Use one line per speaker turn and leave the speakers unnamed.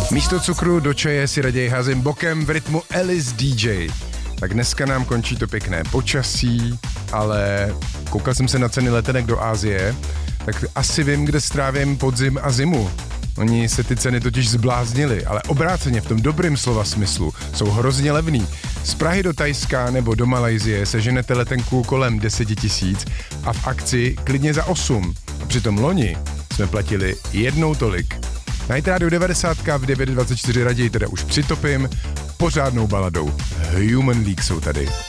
Místo cukru do čaje si raději házím bokem v rytmu Alice DJ. Tak dneska nám končí to pěkné počasí, ale koukal jsem se na ceny letenek do Asie, tak asi vím, kde strávím podzim a zimu. Oni se ty ceny totiž zbláznili, ale obráceně v tom dobrým slova smyslu jsou hrozně levný. Z Prahy do Thajska nebo do Malajsie seženete letenku kolem 10 000 a v akci klidně za 8. A přitom loni jsme platili jednou tolik. Na Hit Radio 90 v 9:24 raději teda už přitopím pořádnou baladou. Human League jsou tady.